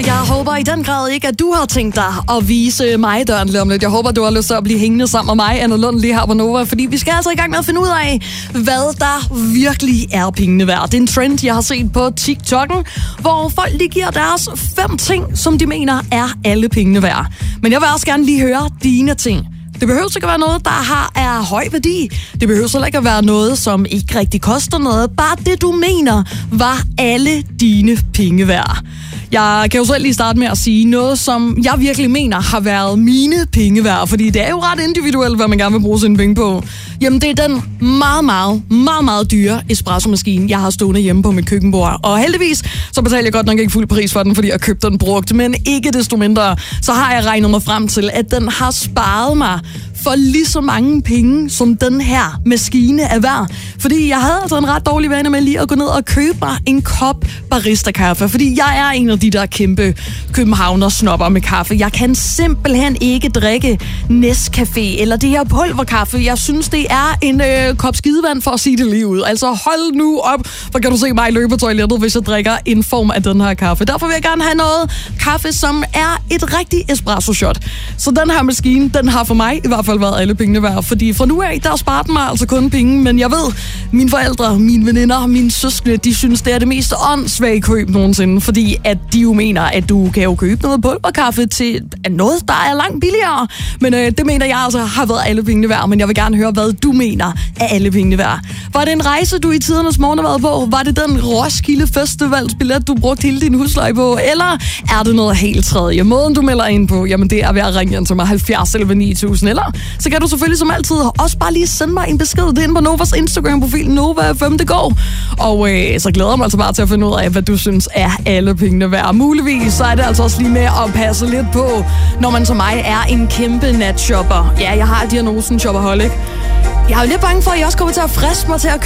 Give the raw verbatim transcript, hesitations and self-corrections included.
Og jeg håber i den grad ikke, at du har tænkt dig at vise mig døren lige om lidt. Jeg håber, du har lyst til at blive hængende sammen med mig, Anna Lund, lige her på Nova. Fordi vi skal altså i gang med at finde ud af, hvad der virkelig er pengene værd. Det er en trend, jeg har set på TikTok'en, hvor folk lige giver deres fem ting, som de mener er alle pengene værd. Men jeg vil også gerne lige høre dine ting. Det behøver ikke at være noget, der har er høj værdi. Det behøver heller ikke at være noget, som ikke rigtig koster noget. Bare det, du mener, var alle dine penge værd. Jeg kan jo selv lige starte med at sige noget, som jeg virkelig mener har været mine penge værd. Fordi det er jo ret individuelt, hvad man gerne vil bruge sine penge på. Jamen, det er den meget, meget, meget, meget dyre espresso-maskine, jeg har stående hjemme på mit køkkenbord. Og heldigvis, så betaler jeg godt nok ikke fuld pris for den, fordi jeg købte den brugt. Men ikke desto mindre, så har jeg regnet mig frem til, at den har sparet mig for lige så mange penge, som den her maskine er værd. Fordi jeg havde altså en ret dårlig vane med lige at gå ned og købe mig en kop barista-kaffe. Fordi jeg er en af de der kæmpe københavner-snopper med kaffe. Jeg kan simpelthen ikke drikke Nescafé eller det her pulverkaffe. Jeg synes, det er en øh, kop skidevand for at sige det lige ud. Altså hold nu op, for kan du se mig løbe på toilettet, hvis jeg drikker en form af den her kaffe. Derfor vil jeg gerne have noget kaffe, som er et rigtigt espresso-shot. Så den her maskine, den har for mig i hvert fald været alle pengene værd, fordi fra nu af, der sparer den mig altså kun penge, men jeg ved, mine forældre, mine veninder, mine søskende, de synes, det er det mest åndssvage køb nogensinde, fordi at de jo mener, at du kan jo købe noget pulverkaffe til noget, der er langt billigere, men øh, det mener jeg altså har været alle pengene værd, men jeg vil gerne høre, hvad du mener er alle pengene værd. Var det en rejse, du i tidernes morgen har været på? Var det den Roskilde Festivalsbillet, du brugte hele din husleje på? Eller er det noget helt tredje? Måden, du melder ind på, jamen det er ved at ringe ind til mig halvfjerds elleve ni tusind, eller så kan du selvfølgelig som altid også bare lige sende mig en besked. Det er inde på Novas Instagram-profil, Nova F M, det går. Og øh, så glæder jeg mig altså bare til at finde ud af, hvad du synes er alle pengene værd. Muligvis så er det altså også lige med at passe lidt på, når man som mig er en kæmpe natshopper. Ja, jeg har diagnosen shopaholic. Jeg er jo lidt bange for, at I også kommer til at friste mig til at